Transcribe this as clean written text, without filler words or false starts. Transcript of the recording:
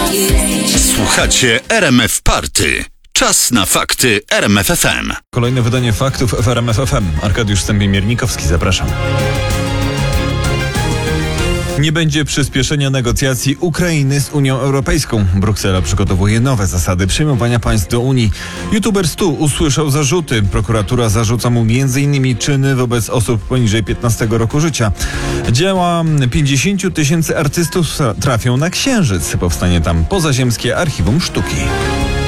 Słuchacie RMF Party. Czas na fakty RMF FM. Kolejne wydanie faktów w RMF FM. Arkadiusz Stępień-Miernikowski, zapraszam. Nie będzie przyspieszenia negocjacji Ukrainy z Unią Europejską. Bruksela przygotowuje nowe zasady przyjmowania państw do Unii. YouTuber Stu usłyszał zarzuty. Prokuratura zarzuca mu m.in. czyny wobec osób poniżej 15 roku życia. Dzieła 50 000 artystów trafią na Księżyc. Powstanie tam pozaziemskie archiwum sztuki.